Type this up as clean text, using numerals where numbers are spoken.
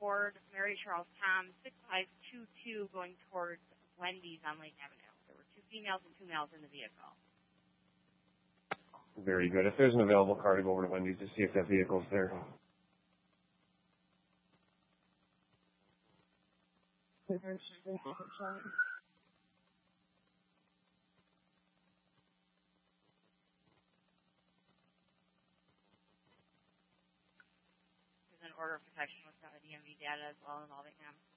Ford, Mary Charles Tom, 6522, going towards Wendy's on Lake Avenue. There were 2 females and 2 males in the vehicle. Very good. If there's an available car to go over to Wendy's to see if that vehicle's there. There's an order of protection with some of the DMV data as well involving him.